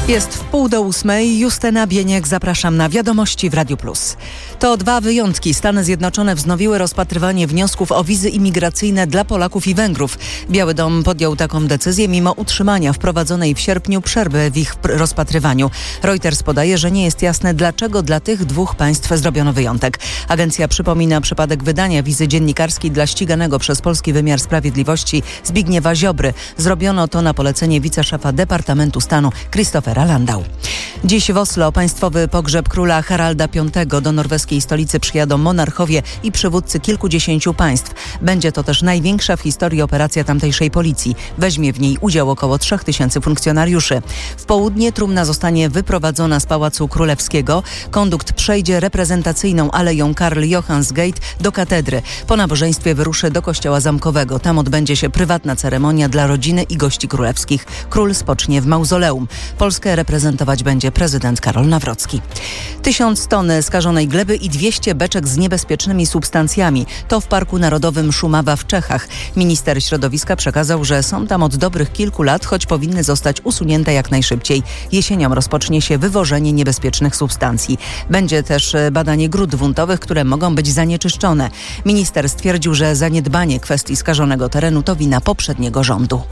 Jest 7:30. Justyna Bieniek, zapraszam na Wiadomości w Radiu Plus. To 2 wyjątki. Stany Zjednoczone wznowiły rozpatrywanie wniosków o wizy imigracyjne dla Polaków i Węgrów. Biały Dom podjął taką decyzję mimo utrzymania wprowadzonej w sierpniu przerwy w ich rozpatrywaniu. Reuters podaje, że nie jest jasne, dlaczego dla tych 2 państw zrobiono wyjątek. Agencja przypomina przypadek wydania wizy dziennikarskiej dla ściganego przez polski wymiar sprawiedliwości Zbigniewa Ziobry. Zrobiono to na polecenie wiceszefa Departamentu Stanu Christophera Landau. Dziś w Oslo państwowy pogrzeb króla Haralda V. Do norweskiej stolicy przyjadą monarchowie i przywódcy kilkudziesięciu państw. Będzie to też największa w historii operacja tamtejszej policji. Weźmie w niej udział około 3000 funkcjonariuszy. W południe trumna zostanie wyprowadzona z Pałacu Królewskiego. Kondukt przejdzie reprezentacyjną aleją Karl Johans Gate do katedry. Po nabożeństwie wyruszy do kościoła zamkowego. Tam odbędzie się prywatna ceremonia dla rodziny i gości królewskich. Król spocznie w mauzoleum. Polskę reprezentować będzie prezydent Karol Nawrocki. 1000 ton skażonej gleby i 200 beczek z niebezpiecznymi substancjami. To w Parku Narodowym Szumawa w Czechach. Minister środowiska przekazał, że są tam od dobrych kilku lat, choć powinny zostać usunięte jak najszybciej. Jesienią rozpocznie się wywożenie niebezpiecznych substancji. Będzie też badanie grunt gruntowych, które mogą być zanieczyszczone. Minister stwierdził, że zaniedbanie kwestii skażonego terenu to wina poprzedniego rządu.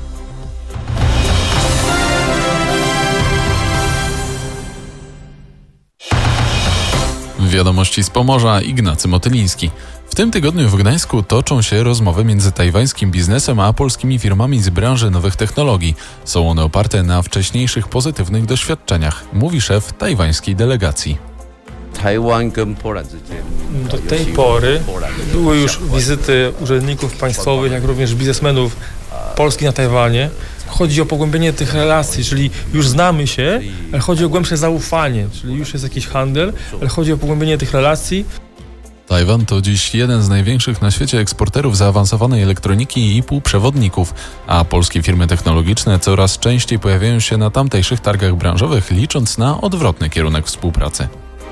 Wiadomości z Pomorza, Ignacy Motyliński. W tym tygodniu w Gdańsku toczą się rozmowy między tajwańskim biznesem a polskimi firmami z branży nowych technologii. Są one oparte na wcześniejszych pozytywnych doświadczeniach, mówi szef tajwańskiej delegacji. Do tej pory były już wizyty urzędników państwowych, jak również biznesmenów polskich na Tajwanie. Chodzi o pogłębienie tych relacji, czyli już znamy się, ale chodzi o głębsze zaufanie, czyli już jest jakiś handel, ale chodzi o pogłębienie tych relacji. Tajwan to dziś jeden z największych na świecie eksporterów zaawansowanej elektroniki i półprzewodników, a polskie firmy technologiczne coraz częściej pojawiają się na tamtejszych targach branżowych, licząc na odwrotny kierunek współpracy.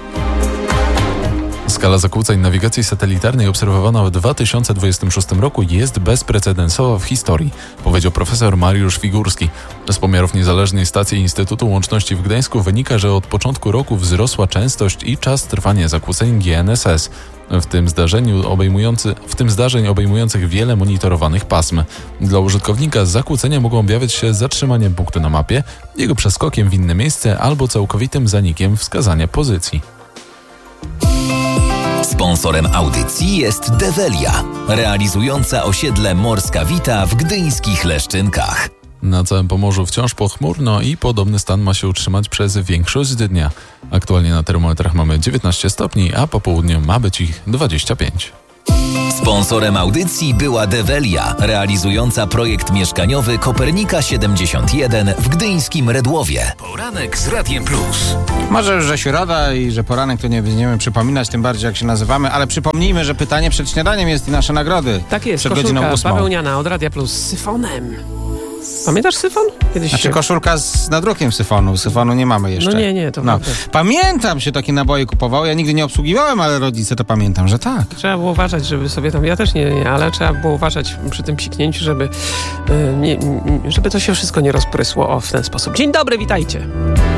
Skala zakłóceń nawigacji satelitarnej obserwowana w 2026 roku jest bezprecedensowa w historii, powiedział profesor Mariusz Figurski. Z pomiarów niezależnej stacji Instytutu Łączności w Gdańsku wynika, że od początku roku wzrosła częstość i czas trwania zakłóceń GNSS, w tym zdarzeń obejmujących wiele monitorowanych pasm. Dla użytkownika zakłócenia mogą objawiać się zatrzymaniem punktu na mapie, jego przeskokiem w inne miejsce albo całkowitym zanikiem wskazania pozycji. Sponsorem audycji jest Develia, realizująca osiedle Morska Wita w gdyńskich Leszczynkach. Na całym Pomorzu wciąż pochmurno i podobny stan ma się utrzymać przez większość dnia. Aktualnie na termometrach mamy 19 stopni, a po południu ma być ich 25. Sponsorem audycji była Develia, realizująca projekt mieszkaniowy Kopernika 71 w gdyńskim Redłowie. Poranek z Radiem Plus. Może już, że środa i że poranek to nie będziemy przypominać, tym bardziej jak się nazywamy, ale przypomnijmy, że pytanie przed śniadaniem jest i nasze nagrody. Tak jest, przed godziną 8. bawełniana od Radia Plus z syfonem. Pamiętasz syfon? Znaczy koszulka z nadrukiem syfonu. Syfonu nie mamy jeszcze. No nie, to no. Pamiętam, się takie naboje kupowało. Ja nigdy nie obsługiwałem, ale rodzice to pamiętam, że tak. Trzeba było uważać, żeby sobie tam... Ja też nie, ale trzeba było uważać przy tym psiknięciu, żeby to się wszystko nie rozprysło w ten sposób. Dzień dobry, witajcie.